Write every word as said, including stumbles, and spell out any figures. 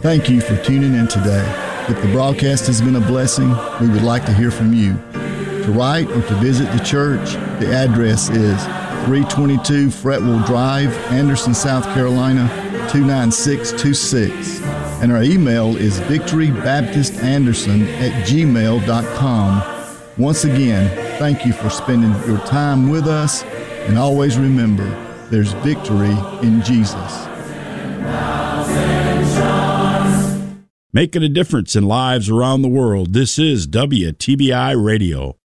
Thank you for tuning in today. If the broadcast has been a blessing, we would like to hear from you. To write or to visit the church, the address is three twenty-two Fretwell Drive, Anderson, South Carolina, two nine six two six. And our email is victorybaptistanderson at gmail dot com. Once again, thank you for spending your time with us, and always remember, there's victory in Jesus. Making a difference in lives around the world. This is W T B I Radio.